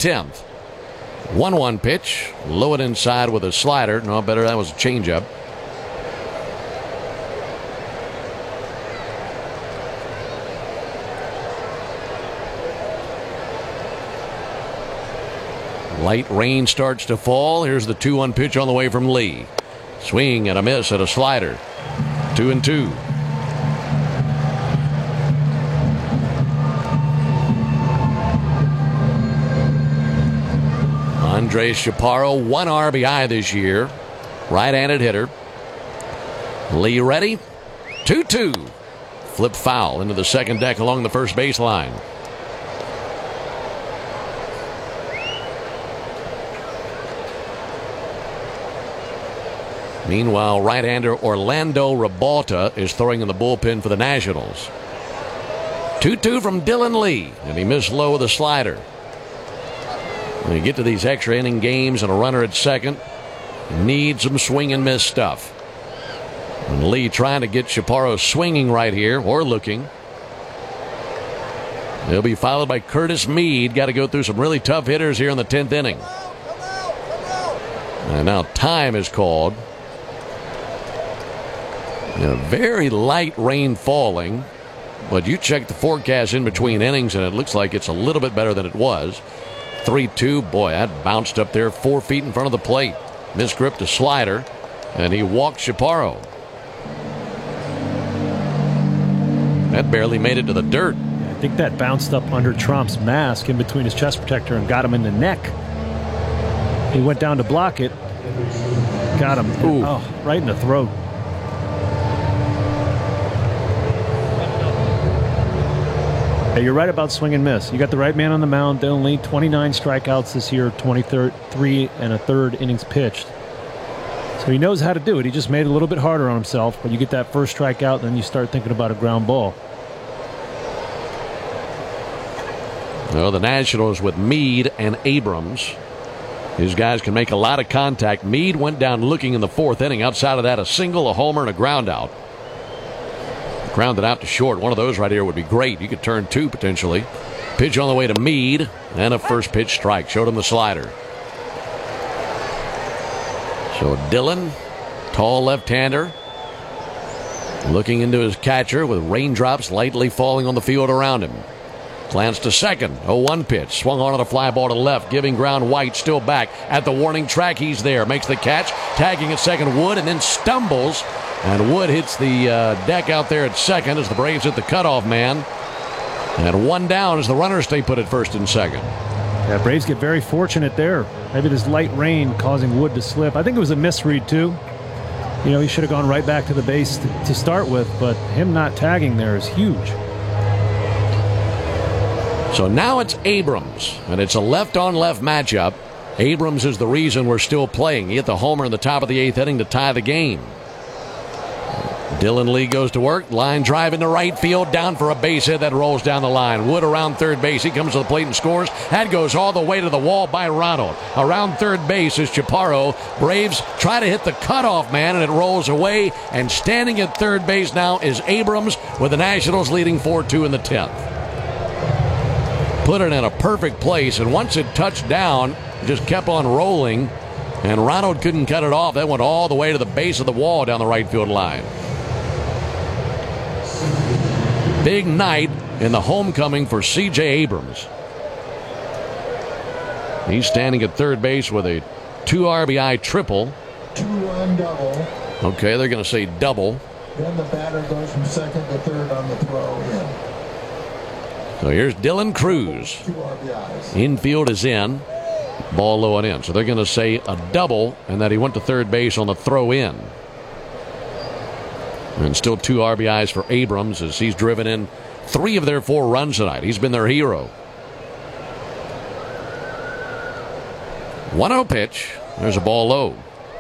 10th. 1-1 pitch. Low and inside with a slider. No, better. That was a changeup. Light rain starts to fall. Here's the 2-1 pitch on the way from Lee. Swing and a miss at a slider. 2-2. Andres Chaparro, 1 RBI this year. Right-handed hitter. Lee ready. 2-2. Flip foul into the second deck along the first baseline. Meanwhile, right-hander Orlando Rabalta is throwing in the bullpen for the Nationals. 2-2 from Dylan Lee, and he missed low with a slider. When you get to these extra inning games and a runner at second, you need some swing and miss stuff. And Lee trying to get Chaparro swinging right here, or looking. He'll be followed by Curtis Mead. Got to go through some really tough hitters here in the 10th inning. And now time is called. Very light rain falling, but you check the forecast in between innings and it looks like it's a little bit better than it was. 3-2. Boy, that bounced up there 4 feet in front of the plate. Misgripped a slider, and he walked Chaparro. That barely made it to the dirt. I think that bounced up under Trump's mask in between his chest protector and got him in the neck. He went down to block it. Got him. Oh, right in the throat. Yeah, you're right about swing and miss. You got the right man on the mound. Dylan Lee, 29 strikeouts this year, 23 and a third innings pitched. So he knows how to do it. He just made it a little bit harder on himself. When you get that first strikeout, then you start thinking about a ground ball. Well, the Nationals with Mead and Abrams. These guys can make a lot of contact. Mead went down looking in the 4th inning. Outside of that, a single, a homer, and a ground out. Grounded out to short. One of those right here would be great. You could turn 2 potentially. Pitch on the way to Mead, and a first pitch strike. Showed him the slider. So Dylan, tall left-hander, looking into his catcher with raindrops lightly falling on the field around him. Glance to second. 0-1 pitch. Swung on a fly ball to left. Giving ground. White still back at the warning track. He's there. Makes the catch. Tagging at second, Wood, and then stumbles. And Wood hits the deck out there at second as the Braves hit the cutoff man. And 1 down as the runners stay put at first and second. Yeah, Braves get very fortunate there. Maybe this light rain causing Wood to slip. I think it was a misread, too. He should have gone right back to the base to start with, but him not tagging there is huge. So now it's Abrams, and it's a left-on-left matchup. Abrams is the reason we're still playing. He hit the homer in the top of the 8th inning to tie the game. Dylan Lee goes to work. Line drive into right field. Down for a base hit that rolls down the line. Wood around third base. He comes to the plate and scores. That goes all the way to the wall by Ronald. Around third base is Chaparro. Braves try to hit the cutoff man, and it rolls away. And standing at third base now is Abrams, with the Nationals leading 4-2 in the 10th. Put it in a perfect place, and once it touched down, it just kept on rolling, and Ronald couldn't cut it off. That went all the way to the base of the wall down the right field line. Big night in the homecoming for C.J. Abrams. He's standing at third base with a 2 RBI triple. 2-run double. Okay, they're going to say double. Then the batter goes from second to third on the throw in. So here's Dylan Cruz. 2 RBIs. Infield is in. Ball low and in. So they're going to say a double, and that he went to third base on the throw in. And still 2 RBIs for Abrams as he's driven in 3 of their 4 runs tonight. He's been their hero. 1-0 pitch. There's a ball low.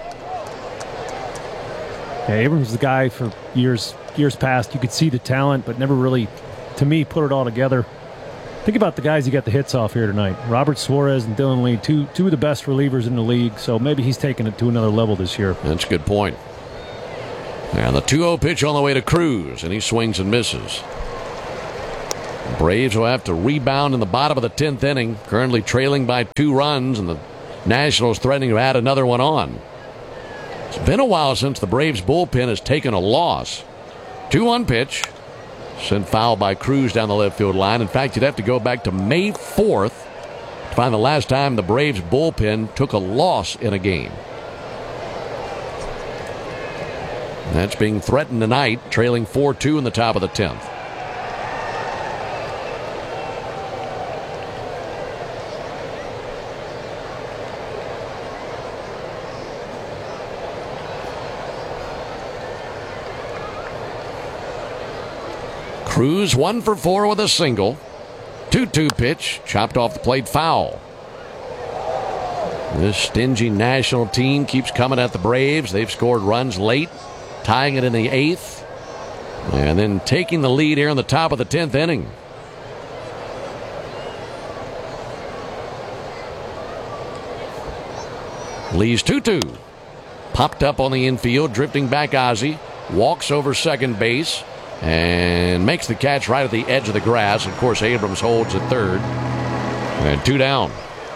Yeah, Abrams is the guy for years past. You could see the talent, but never really, to me, put it all together. Think about the guys he got the hits off here tonight. Robert Suarez and Dylan Lee, two of the best relievers in the league, so maybe he's taking it to another level this year. That's a good point. And the 2-0 pitch on the way to Cruz, and he swings and misses. Braves will have to rebound in the bottom of the 10th inning, currently trailing by 2 runs, and the Nationals threatening to add another one on. It's been a while since the Braves bullpen has taken a loss. 2-1 pitch. Sent foul by Cruz down the left field line. In fact, you'd have to go back to May 4th to find the last time the Braves bullpen took a loss in a game. That's being threatened tonight, trailing 4-2 in the top of the 10th. Cruz 1 for 4 with a single. 2-2 pitch, chopped off the plate, foul. This stingy National team keeps coming at the Braves. They've scored runs late, tying it in the 8th, and then taking the lead here in the top of the 10th inning. Lee's 2-2. Popped up on the infield, drifting back Ozzie. Walks over second base and makes the catch right at the edge of the grass. Of course, Abrams holds at third. And 2 down.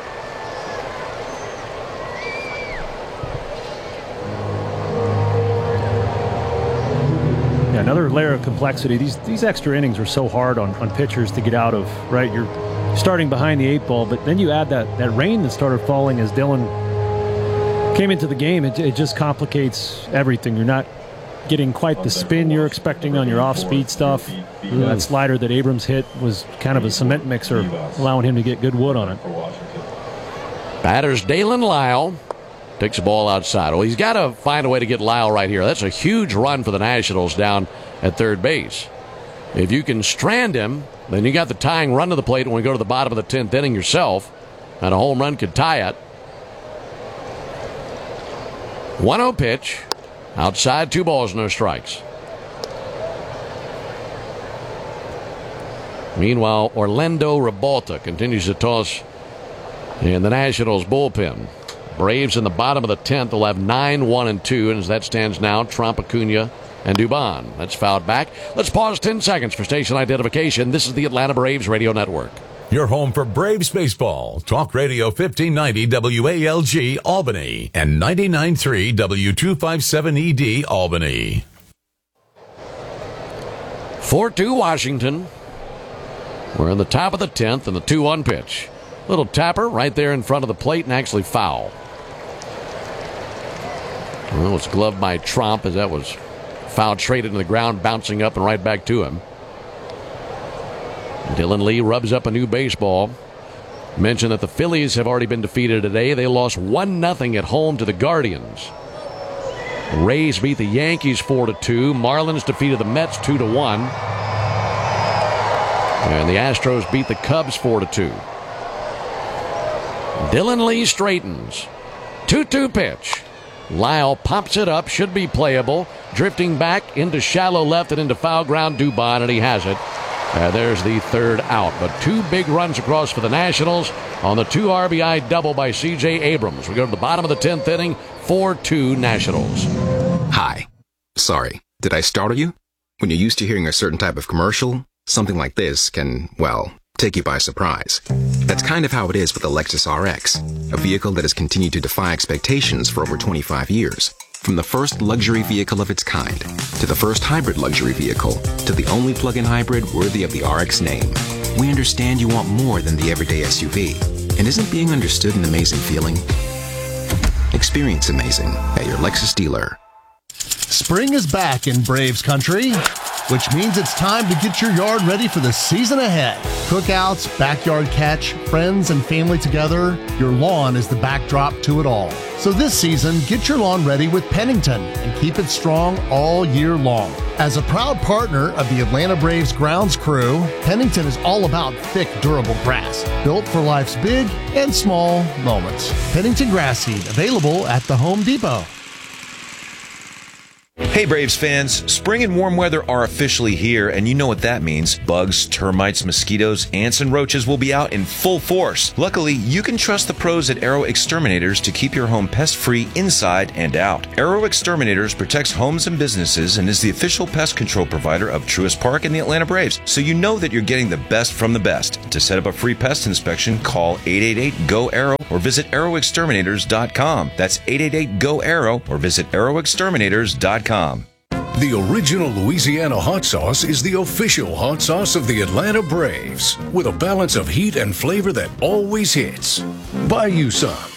Yeah, another layer of complexity. These extra innings are so hard on pitchers to get out of, right? You're starting behind the 8 ball, but then you add that rain that started falling as Dylan came into the game. It just complicates everything. You're not getting quite the spin you're expecting on your off-speed stuff. That slider that Abrams hit was kind of a cement mixer, allowing him to get good wood on it. Batters Dalen Lyle. Takes the ball outside. Well, he's got to find a way to get Lyle right here. That's a huge run for the Nationals down at third base. If you can strand him, then you got the tying run to the plate when we go to the bottom of the 10th inning yourself, and a home run could tie it. 1-0 pitch. Outside, 2 balls, no strikes. Meanwhile, Orlando Rebalta continues to toss in the Nationals bullpen. Braves in the bottom of the 10th will have 9-1-2, and as that stands now, Trump, Acuna, and Dubon. That's fouled back. Let's pause 10 seconds for station identification. This is the Atlanta Braves Radio Network. Your home for Braves baseball. Talk Radio 1590 WALG Albany and 99.3 W257ED Albany. 4-2 Washington. We're in the top of the 10th and the 2-1 pitch. Little tapper right there in front of the plate and actually foul. Well, it's gloved by Trump as that was fouled straight into the ground, bouncing up and right back to him. Dylan Lee rubs up a new baseball. Mention that the Phillies have already been defeated today. They lost 1-0 at home to the Guardians. Rays beat the Yankees 4-2. Marlins defeated the Mets 2-1. And the Astros beat the Cubs 4-2. Dylan Lee straightens. 2-2 pitch. Lyle pops it up. Should be playable. Drifting back into shallow left and into foul ground. Dubon, and he has it. There's the third out. But 2 big runs across for the Nationals on the 2 RBI double by C.J. Abrams. We go to the bottom of the 10th inning. 4-2 Nationals. Hi. Sorry. Did I startle you? When you're used to hearing a certain type of commercial, something like this can, well, take you by surprise. That's kind of how it is with the Lexus RX, a vehicle that has continued to defy expectations for over 25 years. From the first luxury vehicle of its kind, to the first hybrid luxury vehicle, to the only plug-in hybrid worthy of the RX name. We understand you want more than the everyday SUV. And isn't being understood an amazing feeling? Experience amazing at your Lexus dealer. Spring is back in Braves country, which means it's time to get your yard ready for the season ahead. Cookouts, backyard catch, friends and family together, your lawn is the backdrop to it all. So this season, get your lawn ready with Pennington and keep it strong all year long. As a proud partner of the Atlanta Braves grounds crew, Pennington is all about thick, durable grass, built for life's big and small moments. Pennington grass seed, available at the Home Depot. Hey Braves fans, spring and warm weather are officially here, and you know what that means. Bugs, termites, mosquitoes, ants, and roaches will be out in full force. Luckily, you can trust the pros at Arrow Exterminators to keep your home pest-free inside and out. Arrow Exterminators protects homes and businesses and is the official pest control provider of Truist Park and the Atlanta Braves, so you know that you're getting the best from the best. To set up a free pest inspection, call 888-GO-ARROW or visit arrowexterminators.com. That's 888-GO-ARROW or visit arrowexterminators.com. The original Louisiana hot sauce is the official hot sauce of the Atlanta Braves, with a balance of heat and flavor that always hits. Buy you some.